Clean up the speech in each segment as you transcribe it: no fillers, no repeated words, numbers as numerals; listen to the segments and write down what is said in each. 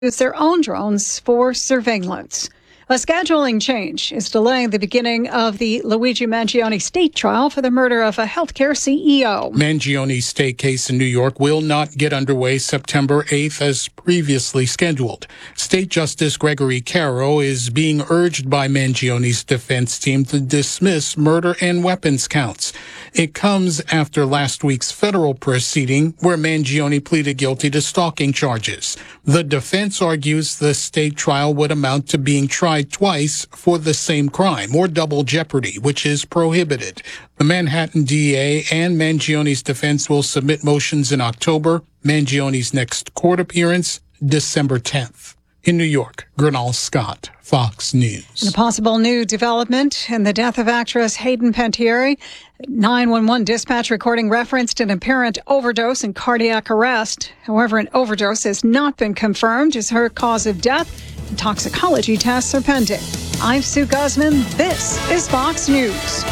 use their own drones for surveillance. A scheduling change is delaying the beginning of the Luigi Mangione state trial for the murder of a healthcare CEO. Mangione's state case in New York will not get underway September 8th as previously scheduled. State Justice Gregory Caro is being urged by Mangione's defense team to dismiss murder and weapons counts. It comes after last week's federal proceeding where Mangione pleaded guilty to stalking charges. The defense argues the state trial would amount to being tried twice for the same crime, or double jeopardy, which is prohibited. The Manhattan DA and Mangione's defense will submit motions in October. Mangione's next court appearance, December 10th. In New York, Gernal Scott, Fox News. And a possible new development in the death of actress Hayden Panettiere. 911 dispatch recording referenced an apparent overdose and cardiac arrest. However, an overdose has not been confirmed as her cause of death. Toxicology tests are pending. I'm Sue Guzman. This is Fox News.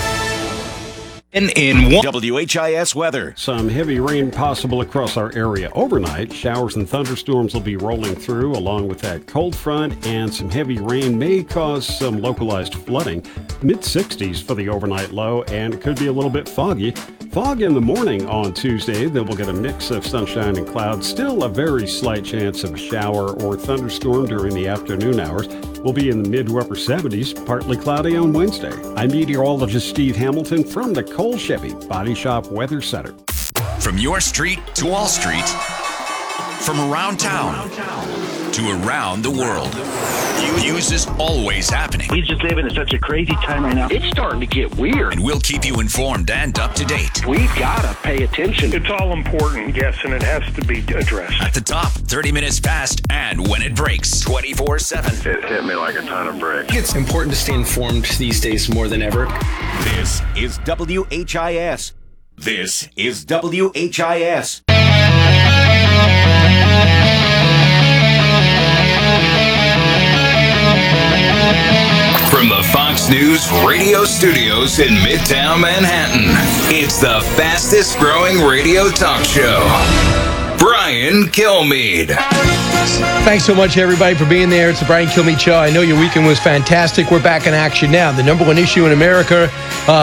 In WHIS weather. Some heavy rain possible across our area overnight. Showers and thunderstorms will be rolling through along with that cold front, and some heavy rain may cause some localized flooding. Mid-60s for the overnight low, and it could be a little bit foggy. Fog in the morning on Tuesday, then we'll get a mix of sunshine and clouds. Still a very slight chance of a shower or thunderstorm during the afternoon hours. We'll be in the mid to upper 70s, partly cloudy on Wednesday. I'm meteorologist Steve Hamilton from the Cole Chevy Body Shop Weather Center. From your street to Wall Street, from around town to around the world, news is always happening. We just live in such a crazy time right now. It's starting to get weird. And we'll keep you informed and up to date. We've got to pay attention. It's all important, yes, and it has to be addressed. At the top, 30 minutes fast, and when it breaks, 24/7. It hit me like a ton of bricks. It's important to stay informed these days more than ever. This is WHIS. This is WHIS. From the Fox News radio studios in Midtown Manhattan, it's the fastest growing radio talk show. Brian Kilmeade. Thanks so much, everybody, for being there. It's the Brian Kilmeade Show. I know your weekend was fantastic. We're back in action now. The number one issue in America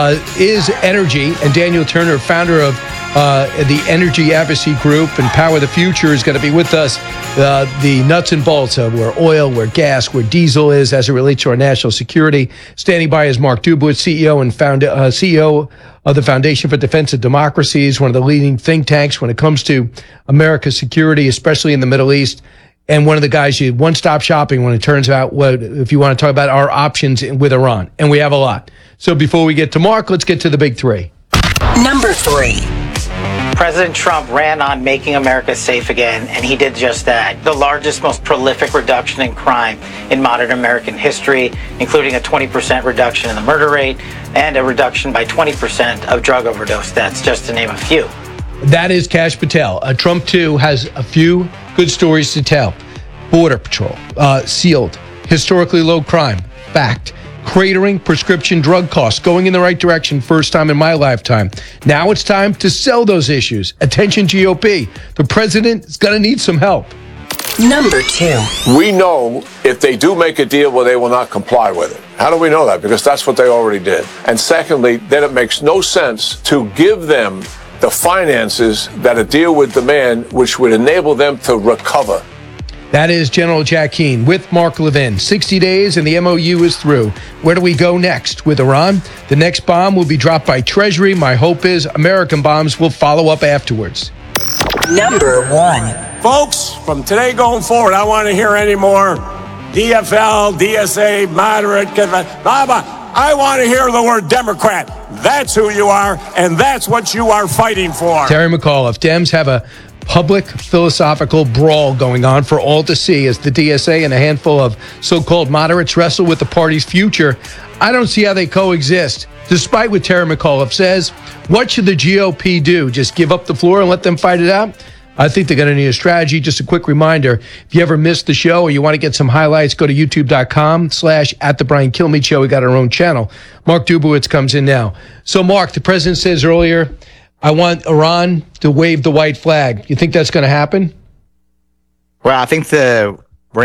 is energy, and Daniel Turner, founder of the Energy Advocacy Group and Power the Future, is going to be with us. The nuts and bolts of where oil, where gas, where diesel is as it relates to our national security. Standing by is Mark Dubowitz, CEO and CEO of the Foundation for Defense of Democracies, one of the leading think tanks when it comes to America's security, especially in the Middle East. And one of the guys you one-stop shopping when it turns out if you want to talk about our options with Iran. And we have a lot. So before we get to Mark, let's get to the big three. Number 3. President Trump ran on making America safe again, and he did just that. The largest, most prolific reduction in crime in modern American history, including a 20% reduction in the murder rate and a reduction by 20% of drug overdose deaths, just to name a few. That is Kash Patel. Trump, too, has a few good stories to tell. Border Patrol, sealed, historically low crime, fact. Cratering prescription drug costs, going in the right direction, first time in my lifetime. Now it's time to sell those issues. Attention GOP, the president is going to need some help. Number 2. We know if they do make a deal where they will not comply with it. How do we know that? Because that's what they already did. And secondly, then it makes no sense to give them the finances that a deal would demand, which would enable them to recover. That is General Jack Keane with Mark Levin. 60 days and the MOU is through. Where do we go next with Iran? The next bomb will be dropped by Treasury. My hope is American bombs will follow up afterwards. Number 1. Folks, from today going forward, I want to hear any more DFL, DSA, moderate, I want to hear the word Democrat. That's who you are, and that's what you are fighting for. Terry McAuliffe, Dems have a public philosophical brawl going on for all to see as the DSA and a handful of so-called moderates wrestle with the party's future. I don't see how they coexist. Despite what Terry McAuliffe says, what should the GOP do? Just give up the floor and let them fight it out? I think they're going to need a strategy. Just a quick reminder, if you ever missed the show or you want to get some highlights, go to youtube.com/@the Brian Kilmeade Show. We got our own channel. Mark Dubowitz comes in now. So, Mark, the president says earlier, I want Iran to wave the white flag. You think that's going to happen? Well, I think the